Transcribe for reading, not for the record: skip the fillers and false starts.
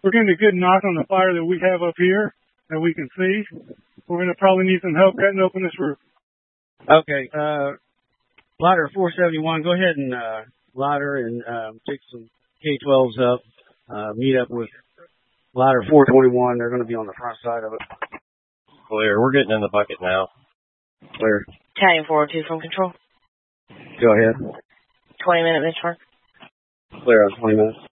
We're getting a good knock on the fire that we have up here that we can see. We're going to probably need some help cutting open this roof. Okay. Ladder 471, go ahead and ladder and take some K-12s up. Meet up with ladder 421. They're going to be on the front side of it. Clear. We're getting in the bucket now. Clear. Battalion 402 from control. Go ahead. 20-minute benchmark. Clear on 20 minutes.